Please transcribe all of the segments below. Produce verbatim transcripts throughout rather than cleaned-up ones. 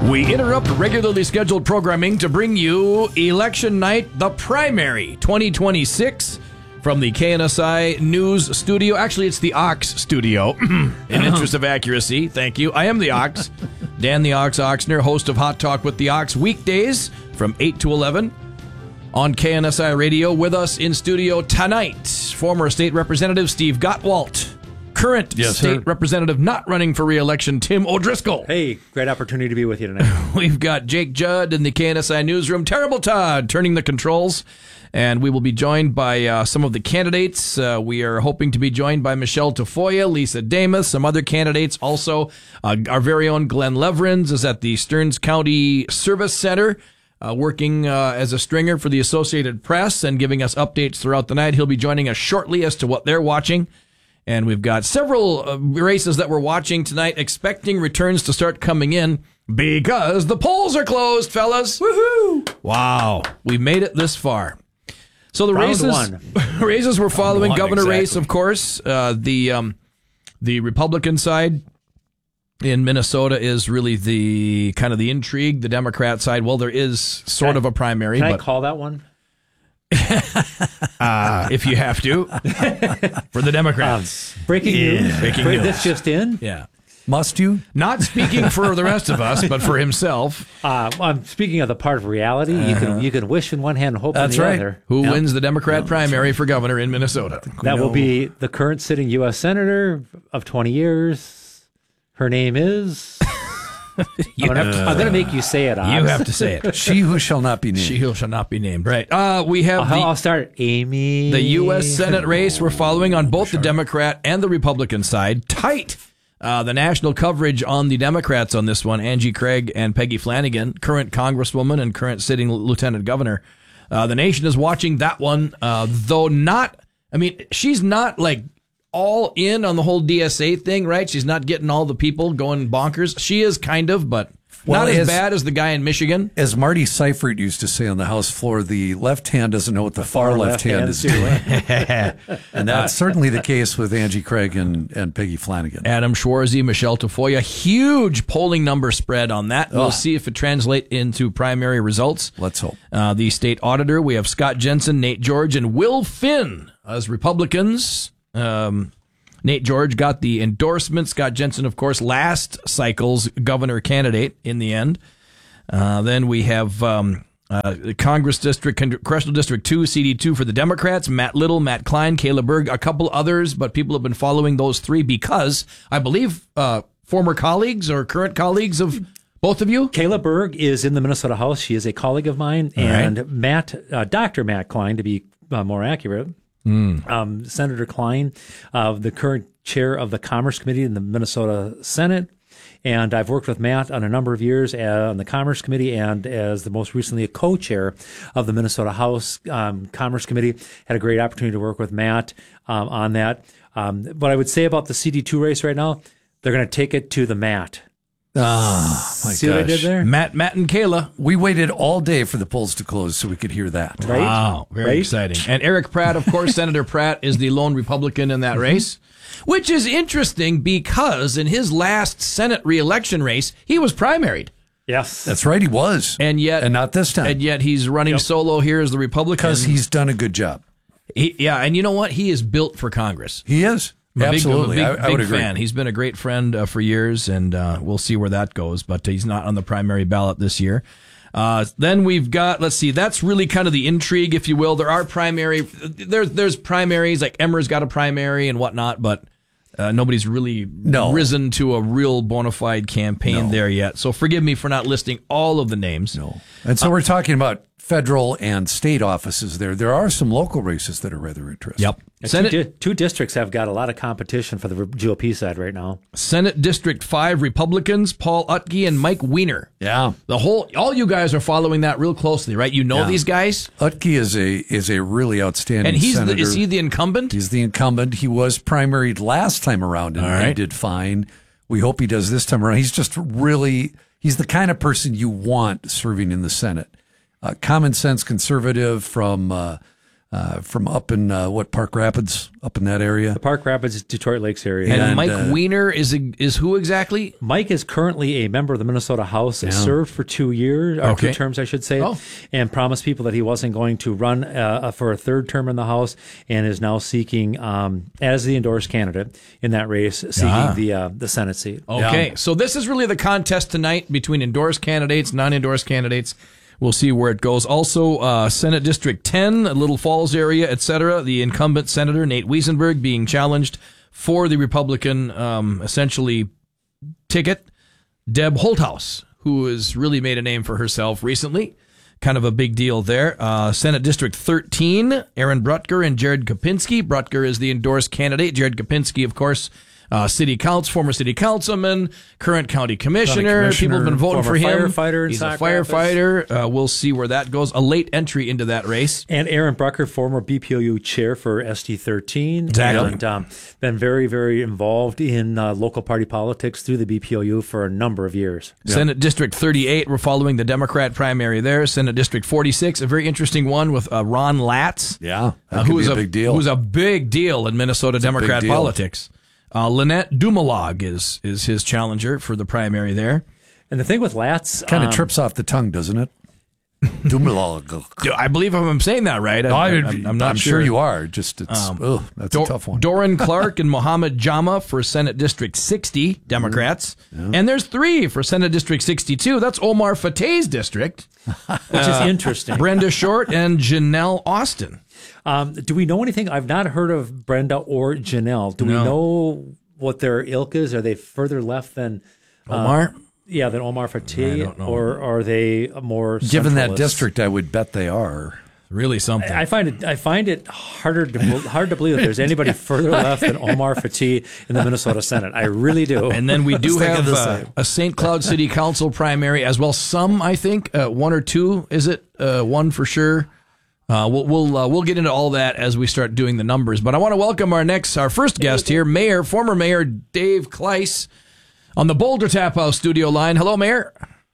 We interrupt regularly scheduled programming to bring you Election Night, the primary twenty twenty-six from the K N S I News Studio. Actually, it's the Ox Studio, in interest of accuracy. Thank you. I am the Ox, Dan the Ox Oxner, host of Hot Talk with the Ox, weekdays from eight to eleven on K N S I Radio. With us in studio tonight, former state representative Steve Gottwalt. Current yes, state sir. representative not running for re-election, Tim O'Driscoll. Hey, great opportunity to be with you tonight. We've got Jake Judd in the K N S I newsroom, Terrible Todd turning the controls, and we will be joined by uh, some of the candidates. Uh, we are hoping to be joined by Michelle Tafoya, Lisa Damas, some other candidates. Also, uh, our very own Glenn Leverins is at the Stearns County Service Center, uh, working uh, as a stringer for the Associated Press and giving us updates throughout the night. He'll be joining us shortly as to what they're watching. And we've got several uh, races that we're watching tonight, expecting returns to start coming in because the polls are closed, fellas. Woohoo! Wow, we made it this far. So the Round races, one. races we're following, one, governor exactly. race, of course. Uh, the um, the Republican side in Minnesota is really the kind of the intrigue. The Democrat side, well, there is sort Can I- of a primary, Can I but call that one? uh, if you have to, for the Democrats. Breaking Yeah. news. Breaking Break news. this just in. Yeah. Must you? Not speaking for the rest of us, but for himself. Uh, I'm speaking of the part of reality. You can you can wish in one hand and hope That's in the right. other. Who Yep. wins the Democrat primary for governor in Minnesota? That will No. be the current sitting U S senator of twenty years. Her name is. You I'm have gonna, to, I'm gonna make you say it. Ox. you have to say it. She who shall not be named. She who shall not be named. Right. Uh, we have I'll, I'll the, start. Amy. the U S Senate race we're following on both the Democrat and the Republican side. Tight. Uh, the national coverage on the Democrats on this one, Angie Craig and Peggy Flanagan, current congresswoman and current sitting lieutenant governor. Uh, the nation is watching that one, uh, though not, I mean, she's not like all in on the whole D S A thing, right? She's not getting all the people going bonkers. She is kind of, but Well, not as, as- bad as the guy in Michigan. As Marty Seifert used to say on the House floor, the left hand doesn't know what the, far, far left, left hand hand is is doing. And that's certainly the case with Angie Craig and, and Peggy Flanagan. Adam Schwarzy, Michelle Tafoya, huge polling number spread on that. We'll Oh. see if it translates into primary results. Let's hope. Uh, the state auditor, we have Scott Jensen, Nate George, and Will Finn as Republicans. Um, Nate George got the endorsement. Scott Jensen, of course, last cycle's governor candidate in the end. Uh, then we have um, uh, the Congress District, Congressional District two, C D two for the Democrats, Matt Little, Matt Klein, Kayla Berg, a couple others, but people have been following those three because I believe uh, former colleagues or current colleagues of both of you. Kayla Berg is in the Minnesota House. She is a colleague of mine, and right. Matt, uh, Doctor Matt Klein, to be uh, more accurate, Mm. um, Senator Klein, uh, the current chair of the Commerce Committee in the Minnesota Senate. And I've worked with Matt on a number of years uh, on the Commerce Committee and as the most recently a co-chair of the Minnesota House um, Commerce Committee. Had a great opportunity to work with Matt um, on that. Um, what I would say about the C D two race right now, they're going to take it to the mat. Ah, my See what I gosh. did there? Matt, Matt, and Kayla. We waited all day for the polls to close so we could hear that. Right? Wow, very Right? exciting. And Eric Pratt, of course, Senator Pratt is the lone Republican in that race, which is interesting because in his last Senate reelection race, he was primaried. Yes. That's right, he was. And yet, And not this time. And yet he's running solo here as the Republican. Because he's done a good job. He, yeah, and you know what? He is built for Congress. He is. I'm a big- Absolutely. I'm a big, I, I would big agree. fan. He's been a great friend uh, for years, and uh, we'll see where that goes. But he's not on the primary ballot this year. Uh, then we've got, let's see, that's really kind of the intrigue, if you will. There are primary, there's there's primaries, like Emmer's got a primary and whatnot, but uh, nobody's really No. risen to a real bona fide campaign No. there yet. So forgive me for not listing all of the names. No. And so we're talking about federal and state offices there. There are some local races that are rather interesting. Yep. And Senate, two, di- two districts have got a lot of competition for the G O P side right now. Senate District five Republicans, Paul Utke and Mike Weiner. Yeah. The whole, all you guys are following that real closely, right? You know Yeah. these guys, Utke is a is a really outstanding and he's the, senator. is he the incumbent? He's the incumbent. He was primaried last time around and, All right. and did fine. We hope he does this time around. He's just really, he's the kind of person you want serving in the Senate. Uh, common sense conservative from uh, uh, from up in, uh, what, Park Rapids, up in that area. The Park Rapids, Detroit Lakes area. And, And, Mike uh, Weiner is is who exactly? Mike is currently a member of the Minnesota House, Yeah. served for two years, or Okay. two terms, I should say, Oh. and promised people that he wasn't going to run uh, for a third term in the House, and is now seeking, um, as the endorsed candidate in that race, seeking Ah. the uh, the Senate seat. Okay, so this is really the contest tonight between endorsed candidates, non-endorsed candidates. We'll see where it goes. Also, uh, Senate District ten, Little Falls area, et cetera. The incumbent Senator Nate Wiesenberg being challenged for the Republican, um, essentially, ticket. Deb Holthaus, who has really made a name for herself recently. Kind of a big deal there. Uh, Senate District thirteen, Aaron Brutger and Jared Kopinski. Brutger is the endorsed candidate. Jared Kopinski, of course, uh, city council, former city councilman, current county commissioner. commissioner, Uh, People have been voting for former him. firefighter in He's a Sauk Rapids. firefighter. Uh, we'll see where that goes. A late entry into that race. And Aaron Brucker, former B P O U chair for S D thirteen. Exactly. And um, been very, very involved in uh, local party politics through the B P O U for a number of years. Senate District thirty-eight, we're following the Democrat primary there. Senate District forty-six, a very interesting one with uh, Ron Latz. Yeah, that Uh, could who be is a big deal. Who's a big deal in Minnesota Democrat deal. politics. Uh, Lynette Dumalog is is his challenger for the primary there. And the thing with Latz, Kind of um, trips off the tongue, doesn't it? Dumalog. I believe if I'm saying that right. I, I, I'm, I'm not I'm sure you are. Just it's ugh, that's Dor- a tough one. Doran Clark and Mohammed Jama for Senate District sixty, Democrats. And there's three for Senate District sixty-two. That's Omar Fateh's district. which is interesting. Brenda Short and Janelle Austin. Um, do we know anything? I've not heard of Brenda or Janelle. Do we No. know what their ilk is? Are they further left than Omar? yeah than Omar Fateh, I don't know. or are they more Given that centralist? district, I would bet they are. Really something. I find it. I find it harder to hard to believe that there's anybody further left than Omar Fateh in the Minnesota Senate. I really do. And then we do thinking have the uh, same. a Saint Cloud City Council primary as well. Some, I think, uh, one or two. Is it uh, one for sure? Uh, we'll we'll uh, we'll get into all that as we start doing the numbers. But I want to welcome our next, our first guest here, Mayor, former Mayor Dave Kleiss, on the Boulder Tap House studio line. Hello, Mayor.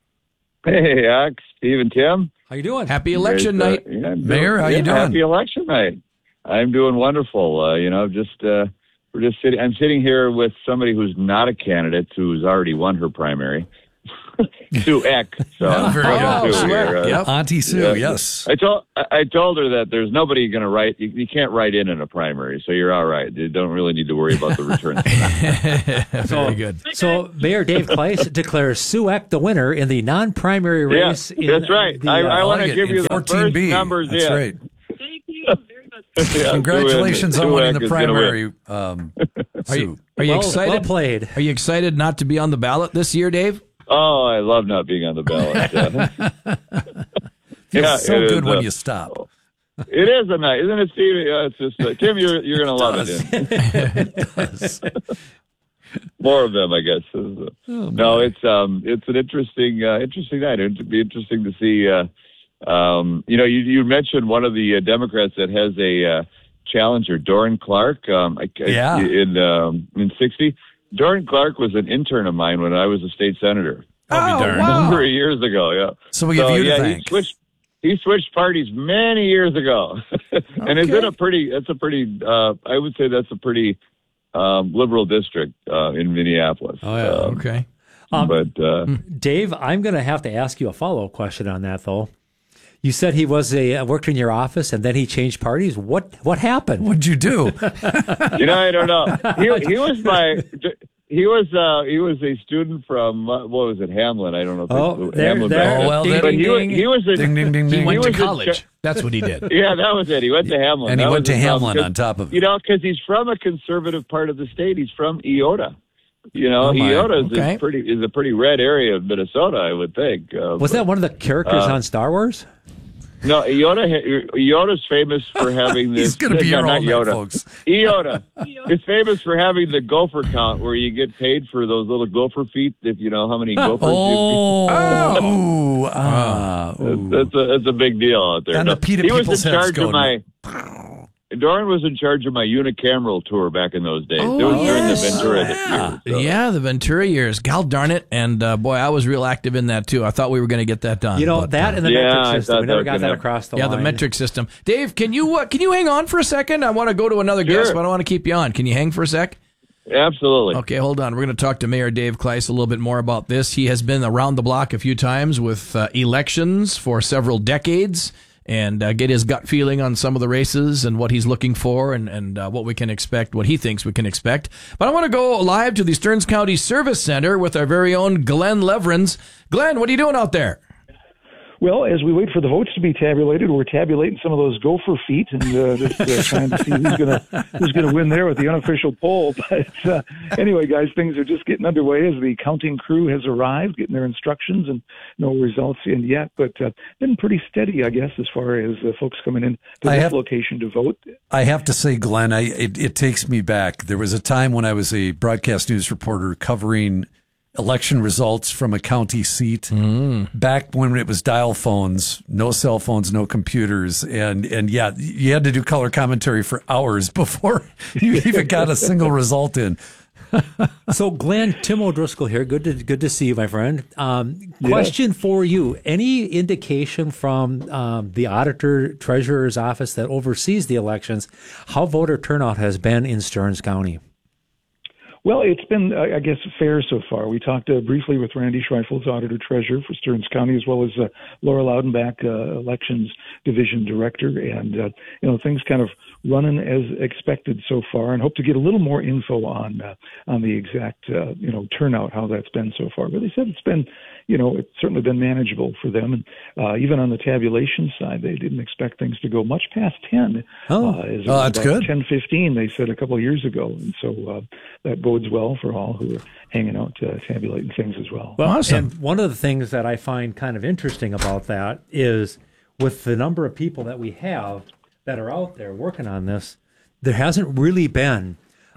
Hey, Alex, Steve, and Tim. How you doing? Happy election Guys, uh, night. yeah, I'm Mayor, how yeah, you doing? Happy election night. I'm doing wonderful. Uh, you know, just uh, we're just sitting. I'm sitting here with somebody who's not a candidate who's already won her primary, Sue Eck. So Yeah, very I'm good. Sue Oh, Sue here, Eck, uh, yep. Auntie Sue, Yeah. yes. I told I I told her that there's nobody going to write. You, you can't write in in a primary, so you're all right. You don't really need to worry about the return. Very good. So Mayor Dave Kleiss declares Sue Eck the winner in the non-primary Yeah, race. in that's right. the, I, uh, I want like to it. give In you the fourteen B. first numbers. That's yeah. right. Thank you very much. Yeah, Congratulations Sue on Eck winning the is gonna win. primary, um, Are you, Sue. are you well, excited? well played. Are you excited not to be on the ballot this year, Dave? Oh, I love not being on the ballot. Uh, Feels yeah, so it good is, when uh, you stop. it is a night, isn't it, Steve? Yeah, it's just uh, Tim. You're you're gonna love it. More of them, I guess. Oh, no, it's um, it's an interesting uh, interesting night. It'd be interesting to see. Uh, um, you know, you you mentioned one of the uh, Democrats that has a uh, challenger, Doran Clark. Um, I, Yeah. in um, in sixty. Doran Clark was an intern of mine when I was a state senator. I'll be darned. A number of years ago, yeah. So we give you to yeah, thank. He switched, he switched parties many years ago, and it's in a pretty. That's a pretty. Uh, I would say that's a pretty um, liberal district uh, in Minneapolis. Oh, yeah. Um, Okay. Um, but uh, Dave, I'm going to have to ask you a follow-up question on that, though. You said he was a worked in your office and then he changed parties. What what happened? What'd you do? you know, I don't know. He, he was my. He was uh, he was a student from uh, what was it, Hamlin? I don't know. If Oh, it's there, Hamlin there. back then. Oh, well, ding, there- But ding, he was ding. he was a, Ding, ding, ding, He ding. went to was a- college. That's what he did. Yeah, that was it. He went to Hamlin. And he That went was to his problem, Hamlin 'cause, on top of it. You know, because he's from a conservative part of the state. He's from Eota. You know, Oh, my. Eota is, Okay. a pretty, is a pretty red area of Minnesota, I would think. Uh, Was but- that one of the characters uh, on Star Wars? No, Eota, Eota's famous for having this. He's going to be no, here all not night, Eota. folks. Eota is famous for having the gopher count, where you get paid for those little gopher feet. If you know how many gophers. Oh, you ooh, ah, you, ooh. that's a that's a big deal out there. And No, the PETA he was in people's heads charge go of my. Doran was in charge of my unicameral tour back in those days. Oh, it was during the yes. Ventura Yeah. years. So. Yeah, the Ventura years. God darn it. And uh, boy, I was real active in that too. I thought we were going to get that done. You know, but, that uh, and the Yeah, I metric system. thought We that never was got gonna that happen. across the yeah, line. the metric system. Dave, can you uh, can you hang on for a second? I want to go to another Sure. guest, but I don't want to keep you on. Can you hang for a sec? Absolutely. Okay, hold on. We're going to talk to Mayor Dave Kleiss a little bit more about this. He has been around the block a few times with uh, elections for several decades and uh, get his gut feeling on some of the races and what he's looking for and, and uh, what we can expect, what he thinks we can expect. But I want to go live to the Stearns County Service Center with our very own Glenn Leverins. Glenn, what are you doing out there? Well, as we wait for the votes to be tabulated, we're tabulating some of those gopher feet and uh, just uh, trying to see who's going to who's going to win there with the unofficial poll. But uh, anyway, guys, things are just getting underway as the counting crew has arrived, getting their instructions, and no results in yet. But uh, been pretty steady, I guess, as far as uh, folks coming in to I this have- location to vote. I have to say, Glenn, I, it, it takes me back. There was a time when I was a broadcast news reporter covering election results from a county seat back when it was dial phones, no cell phones, no computers. And, and yeah, you had to do color commentary for hours before you even got a single result in. So, Glenn, Tim O'Driscoll here. Good to good to see you, my friend. Um, question for you: any indication from um, the auditor treasurer's office that oversees the elections how voter turnout has been in Stearns County? Well, it's been, I guess, fair so far. We talked uh, briefly with Randy Schreifels, Auditor Treasurer for Stearns County, as well as uh, Laura Loudenbach, uh, Elections Division Director, and uh, you know things kind of running as expected so far, and hope to get a little more info on uh, on the exact uh, you know turnout, how that's been so far. But they said it's been, you know, it's certainly been manageable for them, and uh, even on the tabulation side, they didn't expect things to go much past ten. Oh, uh, as it oh was that's about good. ten fifteen, they said a couple of years ago, and so uh, that bodes well for all who are hanging out uh, tabulating things as well. Well, Awesome. and one of the things that I find kind of interesting about that is with the number of people that we have that are out there working on this, there hasn't really been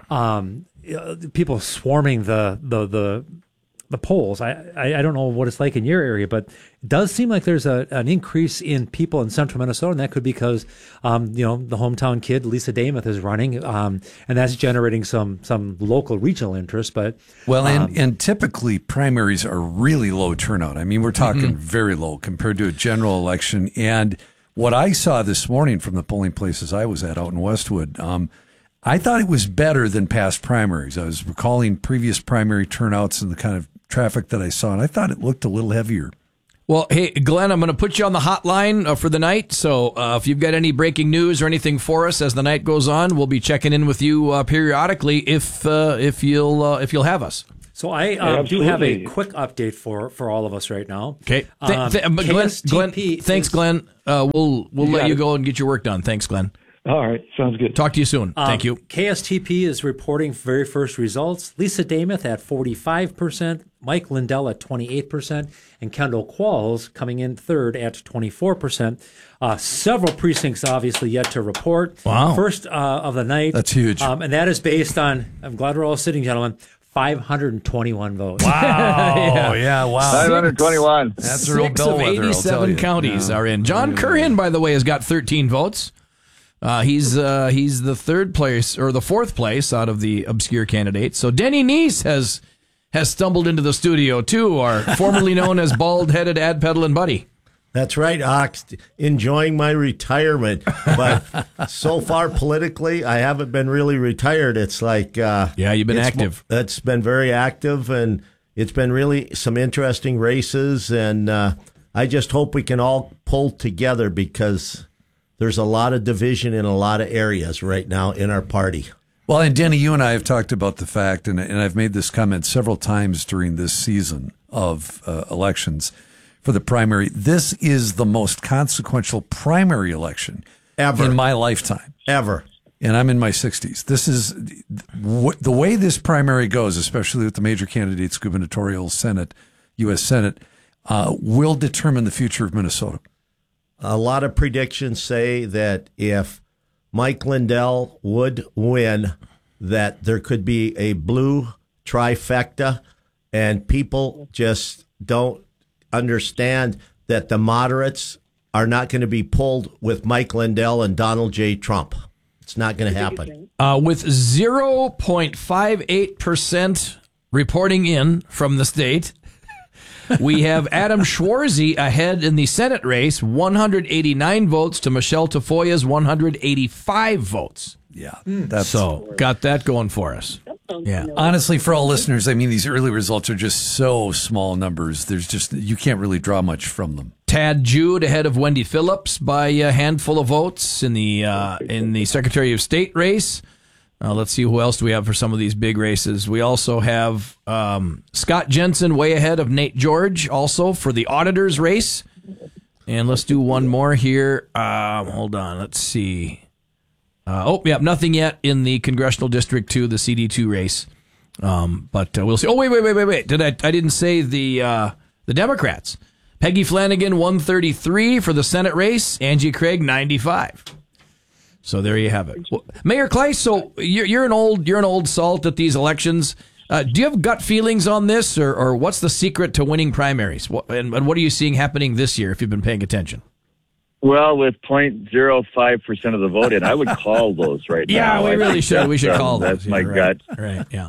um, uh, people swarming the the the, the polls. I, I I don't know what it's like in your area, but it does seem like there's a an increase in people in central Minnesota, and that could be because um, you know the hometown kid Lisa Damath is running, um, and that's generating some some local regional interest. But Well, um, and, and typically primaries are really low turnout. I mean, we're talking very low compared to a general election. And what I saw this morning from the polling places I was at out in Westwood, um, I thought it was better than past primaries. I was recalling previous primary turnouts and the kind of traffic that I saw, and I thought it looked a little heavier. Well, hey, Glenn, I'm going to put you on the hotline uh, for the night. So uh, if you've got any breaking news or anything for us as the night goes on, we'll be checking in with you uh, periodically if uh, if you'll uh, if you'll have us. So I um, do have a Absolutely. quick update for, for all of us right now. Okay. Th- Um, th- but Glenn, K S T Glenn, P thanks, is- Glenn. Uh, we'll we'll You let got you it. go and get your work done. Thanks, Glenn. All right, sounds good. Talk to you soon. Um, Thank you. K S T P is reporting very first results. Lisa Damath at forty-five percent, Mike Lindell at twenty-eight percent, and Kendall Qualls coming in third at twenty-four percent. Uh, several precincts obviously yet to report. Wow. First uh, of the night. That's huge. Um, and that is based on, I'm glad we're all sitting, gentlemen, five hundred twenty-one votes. Wow. yeah. wow. five hundred twenty-one. That's a real Six of bellwether, I'll tell eighty-seven you. counties are in. John Curhin, by the way, has got thirteen votes. Uh, he's uh, he's the third place or the fourth place out of the obscure candidates. So Denny Neese has has stumbled into the studio too, or formerly known as bald-headed ad peddling buddy. That's right, Ox. Enjoying my retirement, but so far politically, I haven't been really retired. It's like uh, Yeah, you've been it's active. mo- It's been very active, and it's been really some interesting races. And uh, I just hope we can all pull together because there's a lot of division in a lot of areas right now in our party. Well, and Denny, you and I have talked about the fact, and, and I've made this comment several times during this season of uh, elections for the primary. This is the most consequential primary election Ever. in my lifetime. Ever. And I'm in my sixties. This is w- the way this primary goes, especially with the major candidates, gubernatorial, Senate, U S Senate, uh, will determine the future of Minnesota. A lot of predictions say that if Mike Lindell would win, that there could be a blue trifecta, and people just don't understand that the moderates are not going to be pulled with Mike Lindell and Donald J. Trump. It's not going to happen. Uh, with zero point five eight percent reporting in from the state, we have Adam Schwarzy ahead in the Senate race, one hundred eighty-nine votes to Michelle Tafoya's one hundred eighty-five votes. Yeah, that's So, got that going for us. Yeah. honestly, for all listeners, I mean, these early results are just so small numbers. There's just, you can't really draw much from them. Tad Jude ahead of Wendy Phillips by a handful of votes in the uh, in the Secretary of State race. Uh, let's see who else do we have for some of these big races. We also have um, Scott Jensen way ahead of Nate George also for the auditor's race. And let's do one more here. Um, hold on. Let's see. Uh, oh, yeah, nothing yet in the Congressional District two, the C D two race. Um, but uh, we'll see. Oh, wait, wait, wait, wait, wait. Did I, I didn't say the uh, the Democrats. Peggy Flanagan, one thirty-three for the Senate race. Angie Craig, ninety-five. So there you have it. Well, Mayor Clay, so you're, you're an old you're an old salt at these elections. Uh, do you have gut feelings on this, or, or what's the secret to winning primaries? What, and, and what are you seeing happening this year if you've been paying attention? Well, with zero point zero five percent of the vote in, I would call those right Yeah, now. we I really think should. We should that's, call um, those. That's my Yeah, right. gut. Right, yeah.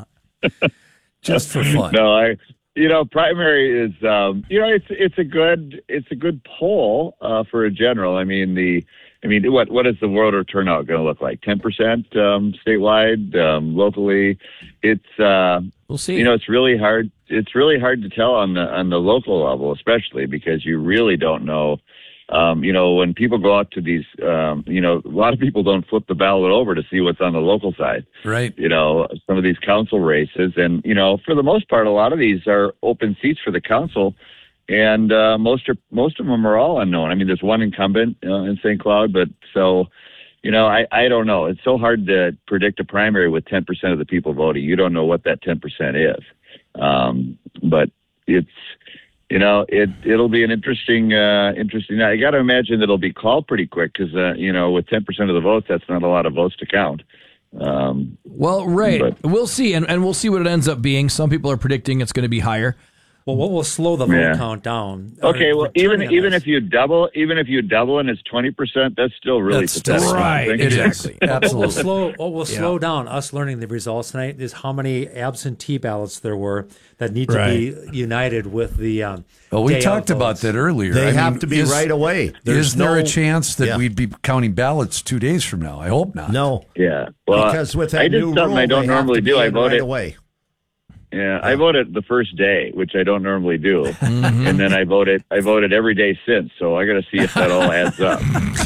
Just for fun. No, I, you know, primary is, um, you know, it's it's a good it's a good poll uh, for a general. I mean, the, I mean, what what is the voter turnout going to look like? Ten percent um, statewide, um, locally. It's uh, We'll see. you know, it's really hard. It's really hard to tell on the on the local level, especially because you really don't know. Um, you know, when people go out to these, um, you know, a lot of people don't flip the ballot over to see what's on the local side. Right. You know, some of these council races. And, you know, for the most part, a lot of these are open seats for the council. And uh, most are most of them are all unknown. I mean, there's one incumbent uh, in Saint Cloud. But so, you know, I, I don't know. It's so hard to predict a primary with ten percent of the people voting. You don't know what that ten percent is. Um, but it's, You know, it it'll be an interesting uh, interesting night. I got to imagine that it'll be called pretty quick because uh, you know, with ten percent of the votes, that's not a lot of votes to count. Um, well, right. but- We'll see, and, and we'll see what it ends up being. Some people are predicting it's going to be higher. Well, what will slow the vote Yeah. count down? okay, Or well, even returning even us? if you double, even if you double and it's twenty percent, that's still really That's pathetic. still right. I think. It is. Exactly. What will Absolutely. slow what will Yeah. slow down us learning the results tonight is how many absentee ballots there were that need to Right. be united with the. Um, Well, we day talked out about votes. that earlier. They I have mean, to be is- right away. There's Is there no- a chance that Yeah. we'd be counting ballots two days from now? I hope not. No, Yeah, well, because with that I did new something rule, I don't they have normally to be do. I in voted right away. Yeah, I voted the first day, which I don't normally do, Mm-hmm. and then I voted. I voted every day since. So I got to see if that all adds up.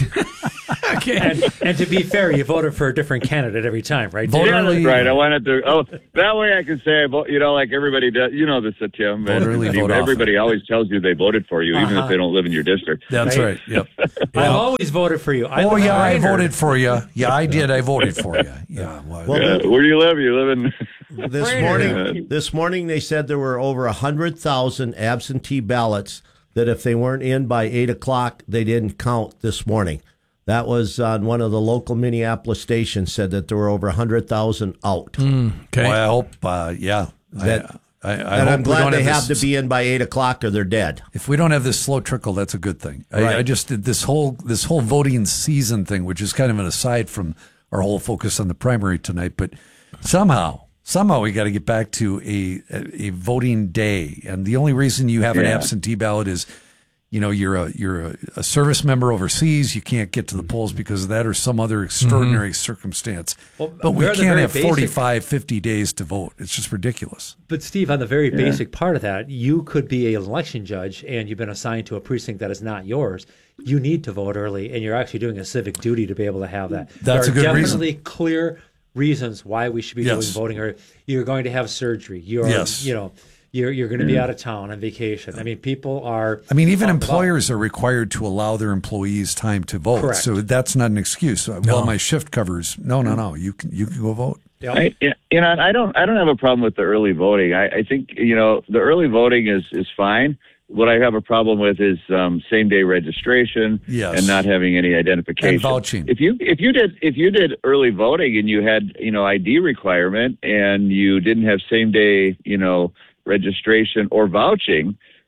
Okay. And, and to be fair, you voted for a different candidate every time, right? Vote Yeah, early. that's right. I wanted to. Oh, that way I can say I vote. You know, like everybody does. You know this, uh, Tim. Vote early, and vote everybody always tells you they voted for you, even Uh-huh. if they don't live in your district. That's Right. right. Yep. I've always voted for you. I Oh live yeah, in I Raynor. voted for you. Yeah, I did. I voted for you. Yeah. Well, Well, Uh, where do you live? You live in. This morning, this morning they said there were over a hundred thousand absentee ballots that if they weren't in by eight o'clock, they didn't count this morning. That was on one of the local Minneapolis stations. Said that there were over a hundred thousand out. Okay. well, I hope. Uh, yeah. That- I, I, I and hope I'm we glad don't they have have this- to be in by eight o'clock or they're dead. If we don't have this slow trickle, that's a good thing. I, Right. I just did this whole this whole voting season thing, which is kind of an aside from our whole focus on the primary tonight. But somehow, somehow, we got to get back to a, a a voting day. And the only reason you have an Yeah. absentee ballot is, you know, you're a you're a, a service member overseas. You can't get to the polls because of that or some other extraordinary circumstance. Well, but we we're the can't very have basic- forty-five, fifty days to vote. It's just ridiculous. But Steve, on the very basic part of that, you could be an election judge and you've been assigned to a precinct that is not yours. You need to vote early, and you're actually doing a civic duty to be able to have that. That's there a good are reason. definitely clear reasons why we should be Yes. doing voting early. You're going to have surgery. You're, Yes. you know, you're you're going to be out of town on vacation. I mean, people are. I mean, even out and about. employers are required to allow their employees time to vote. Correct. So that's not an excuse. Well, my shift covers. No, no, no. You can you can go vote. Yeah. I, you know, I don't. I don't have a problem with the early voting. I, I think you know the early voting is is fine. What I have a problem with is um, same day registration Yes. and not having any identification. And vouching. If you if you did if you did early voting and you had you know I D requirement and you didn't have same day you know registration or vouching,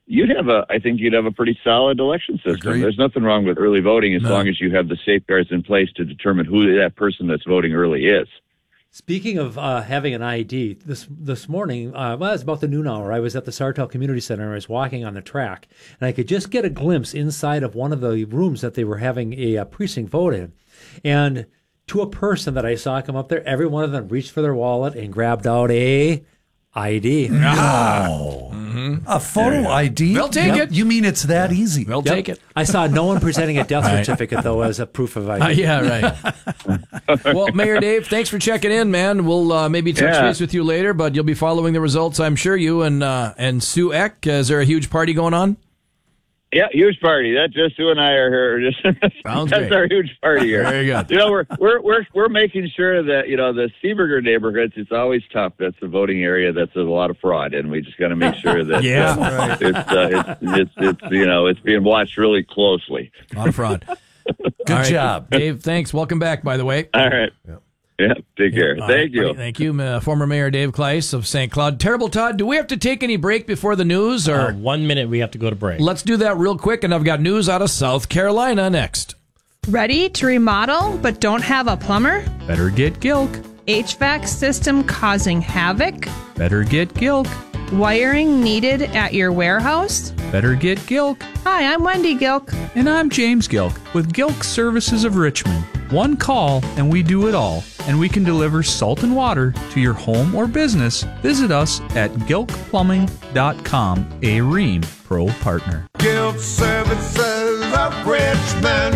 you'd have a, I think you'd have a pretty solid election system. Agreed. There's nothing wrong with early voting as No. long as you have the safeguards in place to determine who that person that's voting early is. Speaking of uh, having an I D, this this morning, uh, well, it was about the noon hour. I was at the Sartell Community Center. I was walking on the track, and I could just get a glimpse inside of one of the rooms that they were having a, uh precinct vote in. And to a person that I saw come up there, every one of them reached for their wallet and grabbed out a I D. Oh, a photo I D. They'll take it. You mean it's that easy? They'll Yep. take it. I saw no one presenting a death certificate, though, as a proof of I D. Uh, yeah, right. Well, Mayor Dave, thanks for checking in, man. We'll uh, maybe touch Yeah. base with you later, but you'll be following the results, I'm sure. You and uh, and Sue Eck. Is there a huge party going on? Yeah, huge party. That just you and I are here. Just Sounds that's great. our huge party here. Very good. You know, we're we're we're we're making sure that you know the Seaburger neighborhoods. It's always tough. That's the voting area. That's a lot of fraud, and we just got to make sure that Yeah. uh, it's, uh, it's it's it's you know it's being watched really closely. A lot of fraud. Good job. Dave. Thanks. Welcome back, by the way. All right. Yeah. Take care. All Thank right. you. Thank you, uh, former Mayor Dave Kleiss of Saint Cloud. Terrible Todd, do we have to take any break before the news, or Uh, one minute, we have to go to break. let's do that real quick? And I've got news out of South Carolina next. Ready to remodel but don't have a plumber? Better get Gilk. H V A C system causing havoc? Better get Gilk. Wiring needed at your warehouse? Better get Gilk. Hi, I'm Wendy Gilk. And I'm James Gilk with Gilk Services of Richmond. One call and we do it all. And we can deliver salt and water to your home or business. Visit us at gilk plumbing dot com, a Rheem Pro partner. Gilk Services of Richmond.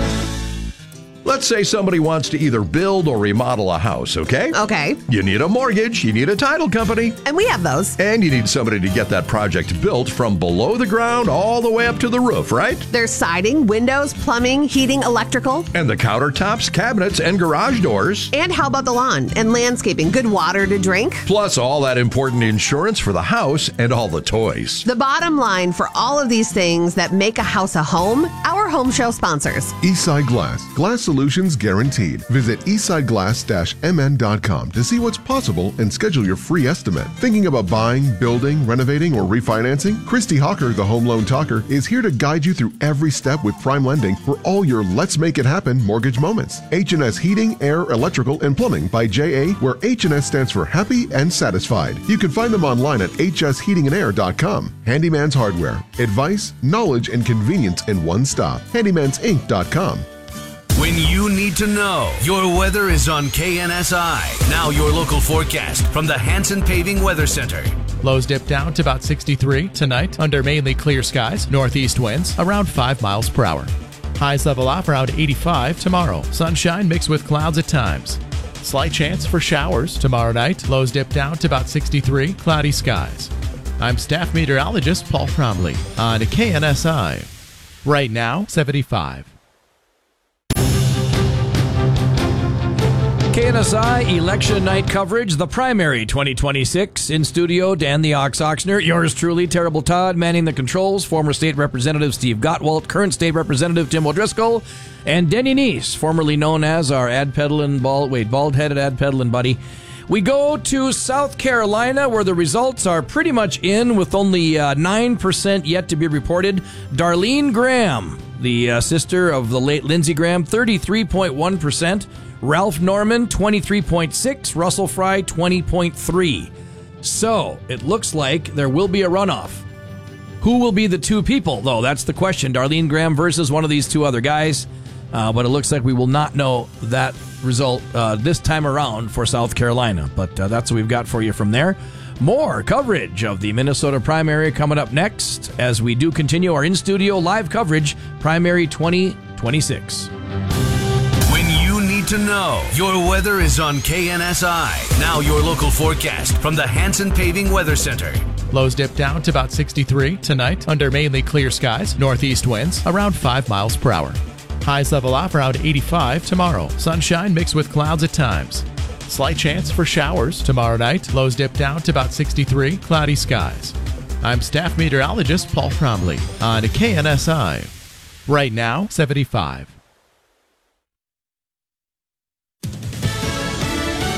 Let's say somebody wants to either build or remodel a house, okay? Okay. You need a mortgage, you need a title company, And we have those. and you need somebody to get that project built from below the ground all the way up to the roof, right? There's siding, windows, plumbing, heating, electrical. And the countertops, cabinets, and garage doors. And how about the lawn and landscaping? Good water to drink. Plus all that important insurance for the house and all the toys. The bottom line for all of these things that make a house a home, our home show sponsors. Eastside Glass. Glass solutions guaranteed. Visit eastside glass dash m n dot com to see what's possible and schedule your free estimate. Thinking about buying, building, renovating, or refinancing? Christy Hawker, the Home Loan Talker, is here to guide you through every step with prime lending for all your let's make it happen mortgage moments. H and S Heating, Air, Electrical, and Plumbing by J A, where H and S stands for happy and satisfied. You can find them online at h s heating and air dot com. Handyman's Hardware. Advice, knowledge, and convenience in one stop. handymans inc dot com. When you need to know, your weather is on K N S I. Now your local forecast from the Hanson Paving Weather Center. Lows dip down to about sixty-three tonight under mainly clear skies. Northeast winds around five miles per hour. Highs level off around eighty-five tomorrow. Sunshine mixed with clouds at times. Slight chance for showers tomorrow night. Lows dip down to about sixty-three. Cloudy skies. I'm staff meteorologist Paul Trombley on K N S I. Right now, seventy-five. K N S I election night coverage, the primary twenty twenty-six. In studio, Dan the Ox Oxner, yours truly, Terrible Todd, manning the controls, former state representative Steve Gottwalt, current state representative Tim O'Driscoll, and Denny Neese, formerly known as our ad peddlin' bald, wait, bald-headed ad peddlin' buddy. We go to South Carolina, where the results are pretty much in, with only uh, nine percent yet to be reported. Darlene Graham, the uh, sister of the late Lindsey Graham, thirty-three point one percent. Ralph Norman, twenty-three point six. Russell Fry, twenty point three. So, it looks like there will be a runoff. Who will be the two people, though? That's the question. Darlene Graham versus one of these two other guys. Uh, but it looks like we will not know that result uh, this time around for South Carolina. But uh, that's what we've got for you from there. More coverage of the Minnesota primary coming up next as we do continue our in-studio live coverage, primary twenty twenty-six. To know, your weather is on K N S I. Now your local forecast from the Hanson Paving Weather Center. Lows dip down to about sixty-three tonight under mainly clear skies. Northeast winds around five miles per hour. Highs level off around eighty-five tomorrow. Sunshine mixed with clouds at times. Slight chance for showers tomorrow night. Lows dip down to about sixty-three. Cloudy skies. I'm staff meteorologist Paul Trombley on K N S I. Right now, seventy-five.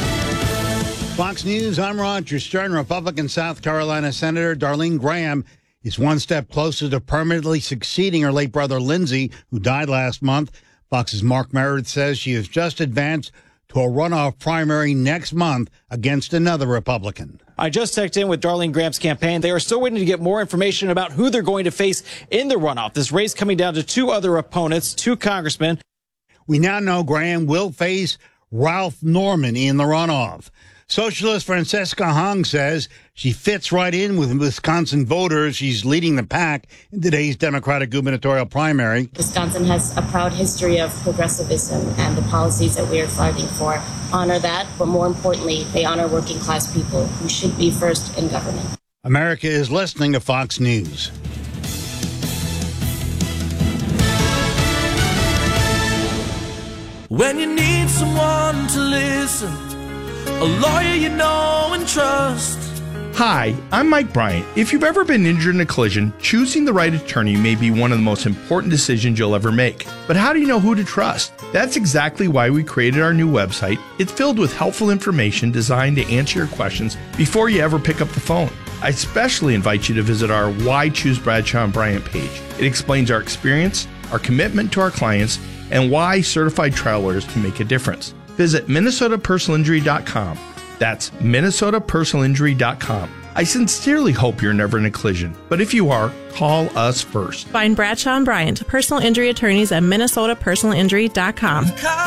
Fox News, I'm Roger Stern. Republican South Carolina Senator Darlene Graham is one step closer to permanently succeeding her late brother Lindsey, who died last month. Fox's Mark Meredith says she has just advanced to a runoff primary next month against another Republican. I just checked in with Darlene Graham's campaign. They are still waiting to get more information about who they're going to face in the runoff. This race coming down to two other opponents, two congressmen. We now know Graham will face Ralph Norman in the runoff. Socialist Francesca Hung says she fits right in with Wisconsin voters. She's leading the pack in today's Democratic gubernatorial primary. Wisconsin has a proud history of progressivism, and the policies that we are fighting for honor that, but more importantly, they honor working class people who should be first in government. America is listening to Fox News. When you need someone to listen, a lawyer you know and trust. Hi, I'm Mike Bryant. If you've ever been injured in a collision, choosing the right attorney may be one of the most important decisions you'll ever make. But how do you know who to trust? That's exactly why we created our new website. It's filled with helpful information designed to answer your questions before you ever pick up the phone. I especially invite you to visit our Why Choose Bradshaw and Bryant page. It explains our experience, our commitment to our clients, and why certified trial lawyers can make a difference. Visit Minnesota Personal Injury dot com. That's Minnesota Personal Injury dot com. I sincerely hope you're never in a collision, but if you are, call us first. Find Bradshaw and Bryant, personal injury attorneys at Minnesota Personal Injury dot com.